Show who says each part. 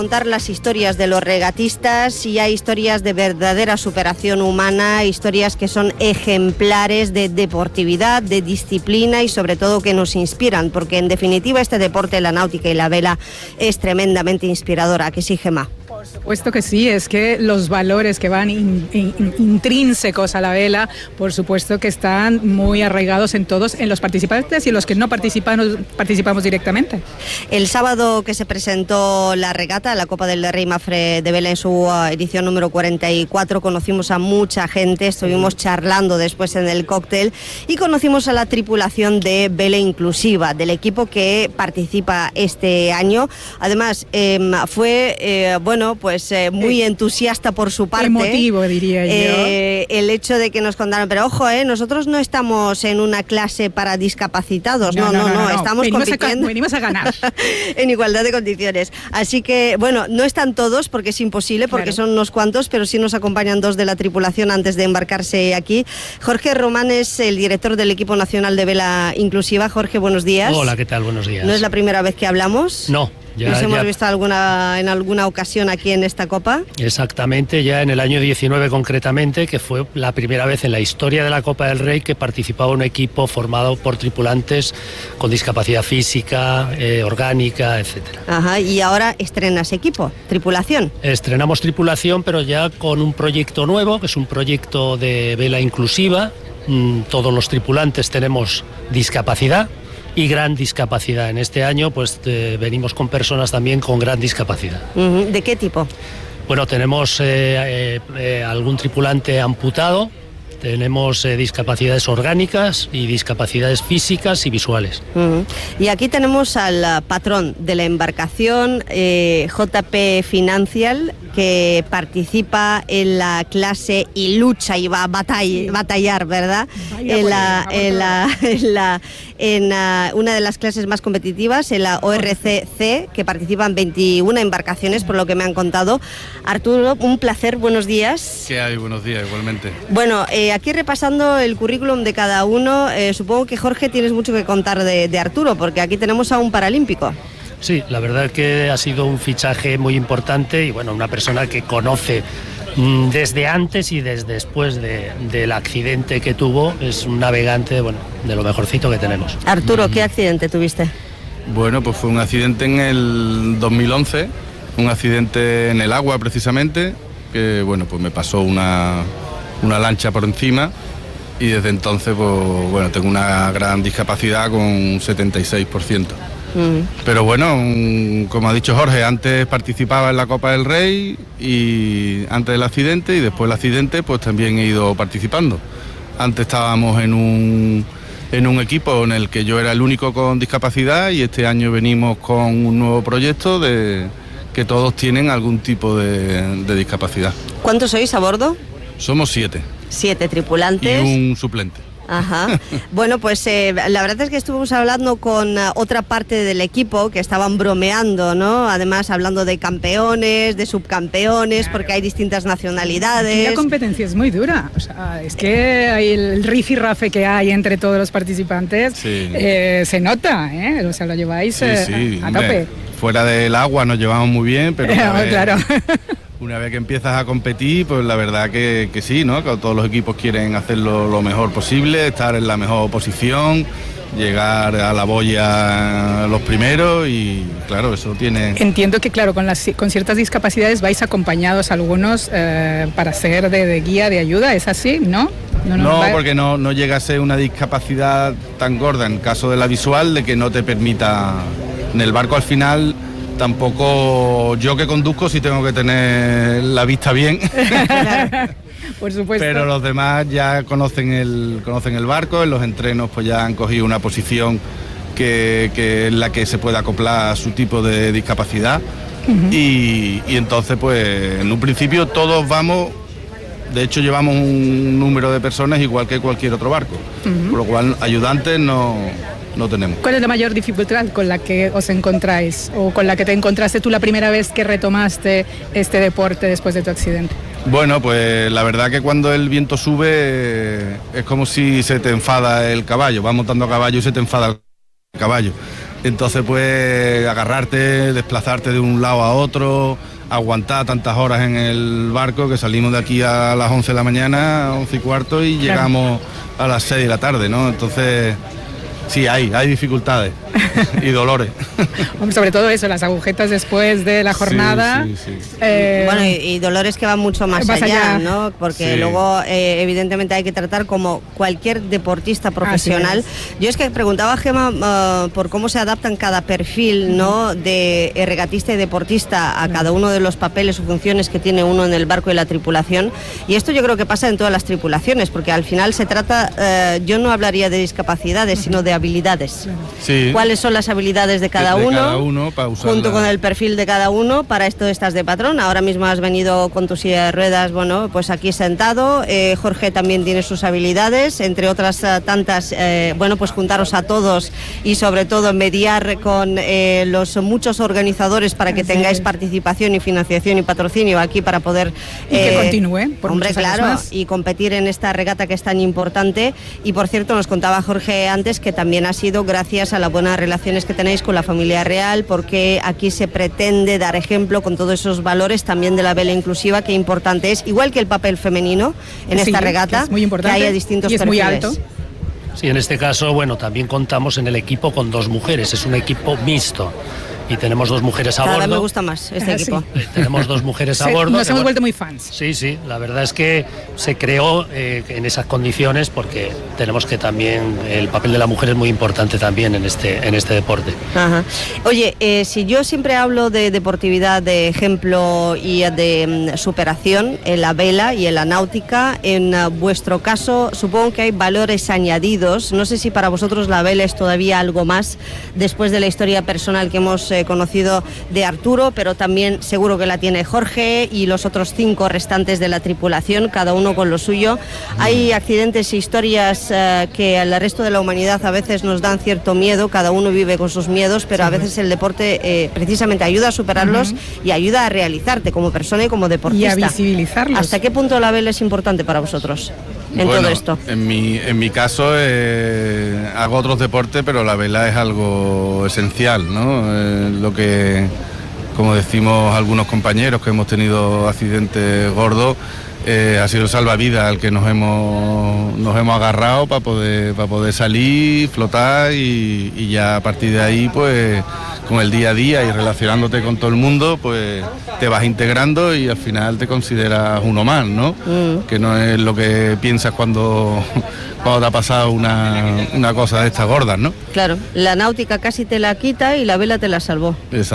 Speaker 1: Contar las historias de los regatistas, y hay historias de verdadera superación humana, historias que son ejemplares de deportividad, de disciplina y sobre todo que nos inspiran, porque en definitiva este deporte, la náutica y la vela, es tremendamente inspiradora. ¿Que sí, Gemma?
Speaker 2: Por supuesto que sí, es que los valores que van intrínsecos a la vela, por supuesto que están muy arraigados en todos, en los participantes y en los que no participamos directamente.
Speaker 1: El sábado que se presentó la regata, la Copa del Rey Mafre de Vela en su edición número 44, conocimos a mucha gente, estuvimos charlando después en el cóctel y conocimos a la tripulación de Vela Inclusiva, del equipo que participa este año. Además, fue, muy entusiasta por su parte.
Speaker 2: Emotivo, diría yo.
Speaker 1: El hecho de que nos contaran, pero ojo, nosotros no estamos en una clase para discapacitados, no, estamos compitiendo.
Speaker 2: Venimos a ganar.
Speaker 1: En igualdad de condiciones. Así que, bueno, no están todos porque es imposible, porque claro, son unos cuantos, pero sí nos acompañan dos de la tripulación antes de embarcarse aquí. Jorge Román es el director del equipo nacional de Vela Inclusiva. Jorge, buenos días.
Speaker 3: Hola, ¿qué tal? Buenos días.
Speaker 1: ¿No es la primera vez que hablamos?
Speaker 3: No.
Speaker 1: Nos hemos visto en alguna ocasión aquí en esta Copa.
Speaker 3: Exactamente, ya en el año 19 concretamente, que fue la primera vez en la historia de la Copa del Rey que participaba un equipo formado por tripulantes con discapacidad física, orgánica, etcétera.
Speaker 1: Ajá, y ahora estrenas equipo, tripulación.
Speaker 3: Estrenamos tripulación, pero ya con un proyecto nuevo, que es un proyecto de vela inclusiva. Todos los tripulantes tenemos discapacidad y gran discapacidad. En este año pues venimos con personas también con gran discapacidad.
Speaker 1: ¿De qué tipo?
Speaker 3: Bueno, tenemos algún tripulante amputado, tenemos discapacidades orgánicas y discapacidades físicas y visuales.
Speaker 1: Y aquí tenemos al patrón de la embarcación, JP Financial, que participa en la clase y lucha y va a batallar, ¿verdad? En una de las clases más competitivas, en la ORCC, que participan 21 embarcaciones, por lo que me han contado. Arturo, un placer, buenos días.
Speaker 4: ¿Qué hay? Buenos días, igualmente.
Speaker 1: Bueno, aquí repasando el currículum de cada uno, supongo que Jorge tienes mucho que contar de Arturo, porque aquí tenemos a un paralímpico.
Speaker 3: Sí, la verdad que ha sido un fichaje muy importante y bueno, una persona que conoce desde antes y desde después del accidente que tuvo. Es un navegante, bueno, de lo mejorcito que tenemos.
Speaker 1: Arturo, ¿qué accidente tuviste?
Speaker 4: Bueno, pues fue un accidente en el 2011, un accidente en el agua precisamente, que bueno, pues me pasó una lancha por encima y desde entonces pues bueno, tengo una gran discapacidad con un 76%. Pero bueno, como ha dicho Jorge, antes participaba en la Copa del Rey y antes del accidente, y después del accidente pues también he ido participando. Antes estábamos en un equipo en el que yo era el único con discapacidad y este año venimos con un nuevo proyecto de que todos tienen algún tipo de discapacidad.
Speaker 1: ¿Cuántos sois a bordo?
Speaker 4: Somos 7.
Speaker 1: 7 tripulantes.
Speaker 4: Y un suplente.
Speaker 1: Ajá. Bueno, pues la verdad es que estuvimos hablando con otra parte del equipo que estaban bromeando, ¿no? Además, hablando de campeones, de subcampeones, porque hay distintas nacionalidades.
Speaker 2: Y la competencia es muy dura. O sea, es que hay el rifirrafe que hay entre todos los participantes. Sí. Se nota, ¿eh? O sea, lo lleváis a tope.
Speaker 4: Fuera del agua nos llevamos muy bien, pero
Speaker 2: claro.
Speaker 4: Una vez que empiezas a competir, pues la verdad que sí, ¿no? Que todos los equipos quieren hacerlo lo mejor posible, estar en la mejor posición, llegar a la boya los primeros y claro, eso tiene...
Speaker 2: Entiendo que claro, con ciertas discapacidades vais acompañados algunos para ser de guía, de ayuda, ¿es así, no?
Speaker 4: No, porque no llega a ser una discapacidad tan gorda en caso de la visual, de que no te permita... En el barco al final... Tampoco yo que conduzco sí tengo que tener la vista bien.
Speaker 2: Por supuesto.
Speaker 4: Pero los demás ya conocen el barco, en los entrenos pues ya han cogido una posición que es la que se puede acoplar a su tipo de discapacidad. Y entonces pues en un principio todos vamos, de hecho llevamos un número de personas igual que cualquier otro barco, por lo cual ayudantes no tenemos.
Speaker 2: ¿Cuál es la mayor dificultad con la que os encontráis o con la que te encontraste tú la primera vez que retomaste este deporte después de tu accidente?
Speaker 4: Bueno, pues la verdad que cuando el viento sube es como si se te enfada el caballo, vas montando a caballo y se te enfada el caballo. Entonces pues agarrarte, desplazarte de un lado a otro, aguantar tantas horas en el barco, que salimos de aquí a las 11 de la mañana, 11 y cuarto, y llegamos a las 6 de la tarde, ¿no? Entonces sí, hay dificultades y dolores.
Speaker 2: Sobre todo eso, las agujetas después de la jornada.
Speaker 4: Sí.
Speaker 1: Bueno, y dolores que van mucho más allá, ¿no? Porque luego, evidentemente, hay que tratar como cualquier deportista profesional. Yo es que preguntaba a Gemma por cómo se adaptan cada perfil, ¿no?, de regatista y deportista a cada uno de los papeles o funciones que tiene uno en el barco y la tripulación. Y esto yo creo que pasa en todas las tripulaciones, porque al final se trata, yo no hablaría de discapacidades, sino de habilidades.
Speaker 4: Sí.
Speaker 1: ¿Cuáles son las habilidades de cada uno
Speaker 4: para
Speaker 1: junto con el perfil de cada uno? Para esto estás de patrón. Ahora mismo has venido con tu silla de ruedas, bueno, pues aquí sentado. Jorge también tiene sus habilidades, entre otras tantas, bueno, pues juntaros a todos y sobre todo mediar con los muchos organizadores para que tengáis participación y financiación y patrocinio aquí para poder...
Speaker 2: y que continúe, por
Speaker 1: hombre,
Speaker 2: muchos años
Speaker 1: claro,
Speaker 2: más.
Speaker 1: Y competir en esta regata que es tan importante. Y por cierto, nos contaba Jorge antes que también ha sido gracias a las buenas relaciones que tenéis con la familia real, porque aquí se pretende dar ejemplo con todos esos valores también de la vela inclusiva, que importante es, igual que el papel femenino en esta regata,
Speaker 2: que es muy importante,
Speaker 1: que haya distintos
Speaker 2: y es
Speaker 1: perfiles.
Speaker 2: muy alto.
Speaker 3: Sí, en este caso, bueno, también contamos en el equipo con 2 mujeres, es un equipo mixto. Y tenemos 2 mujeres a
Speaker 1: Cada
Speaker 3: bordo.
Speaker 1: vez me gusta más este equipo.
Speaker 3: Sí. Tenemos 2 mujeres a bordo.
Speaker 2: Nos hemos vuelto muy fans.
Speaker 3: Sí, la verdad es que se creó en esas condiciones porque tenemos que también, el papel de la mujer es muy importante también en este deporte.
Speaker 1: Ajá. Oye, si yo siempre hablo de deportividad, de ejemplo y de superación en la vela y en la náutica, en vuestro caso supongo que hay valores añadidos. No sé si para vosotros la vela es todavía algo más después de la historia personal que hemos conocido de Arturo, pero también seguro que la tiene Jorge y los otros 5 restantes de la tripulación, cada uno con lo suyo. Hay accidentes e historias que al resto de la humanidad a veces nos dan cierto miedo, cada uno vive con sus miedos, pero a veces el deporte precisamente ayuda a superarlos y ayuda a realizarte como persona y como deportista.
Speaker 2: Y a visibilizarlos.
Speaker 1: ¿Hasta qué punto la vela es importante para vosotros en todo esto?
Speaker 4: En mi caso hago otros deportes, pero la vela es algo esencial, ¿no? Lo que, como decimos algunos compañeros que hemos tenido accidentes gordos, ha sido el salvavidas al que nos hemos agarrado para poder salir, flotar y ya a partir de ahí, pues con el día a día y relacionándote con todo el mundo, pues te vas integrando y al final te consideras uno más, ¿no? Que no es lo que piensas cuando te ha pasado una cosa de estas gordas, ¿no?
Speaker 1: Claro, la náutica casi te la quita y la vela te la salvó.